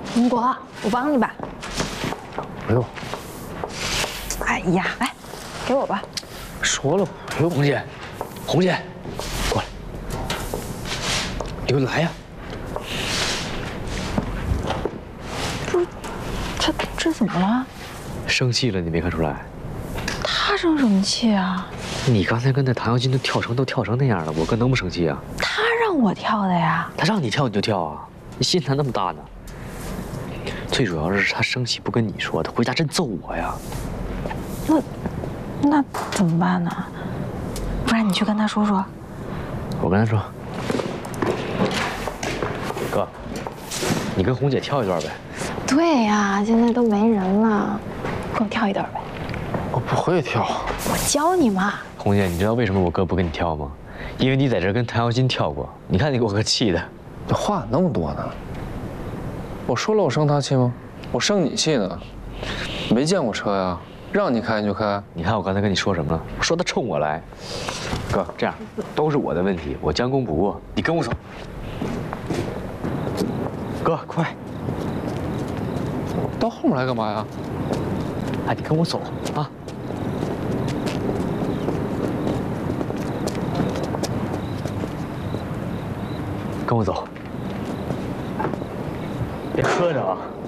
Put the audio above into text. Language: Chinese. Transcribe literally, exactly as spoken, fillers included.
红果，我帮你吧。 不用。 哎呀，来，给我吧。 说了不用。 红姐，红姐，过来，你给我来呀！ 这，这这怎么了？ 生气了，你没看出来？ 他生什么气啊？ 你刚才跟那唐瑶金都跳绳都跳成那样了，我可能不生气啊？ 他让我跳的呀。 他让你跳你就跳啊？你心才那么大呢？最主要是他生气不跟你说，他回家真揍我呀。 那，那怎么办呢？不然你去跟他说说。 我跟他说，哥，你跟红姐跳一段呗。 对呀，现在都没人了，跟我跳一段呗。 我不会跳。 我教你嘛。 红姐，你知道为什么我哥不跟你跳吗？因为你在这跟谭瑶金跳过，你看你给我哥气的。 这话那么多呢？我说了我生他气吗？我生你气呢？没见过车呀，让你开你就开。 你看我刚才跟你说什么了？我说他冲我来。哥，这样都是我的问题，我将功补过，你跟我走。哥，快！ 到后面来干嘛呀？ 哎，你跟我走啊！跟我走，别磕着啊！